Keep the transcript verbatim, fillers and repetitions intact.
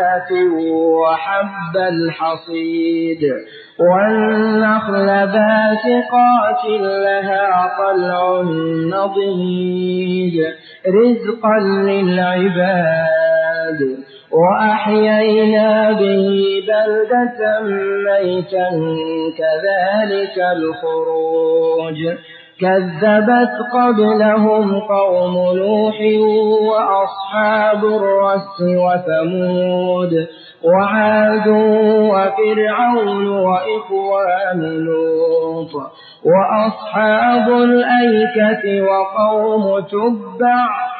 وحب الحصيد والنخل باسقات لها طلع نضيد رزقا للعباد وأحيينا به بلدة ميتا كذلك الخروج كذبت قبلهم قوم نوح وأصحاب الرس وثمود وعاد وفرعون وإخوان لوط وأصحاب الأيكة وقوم تبع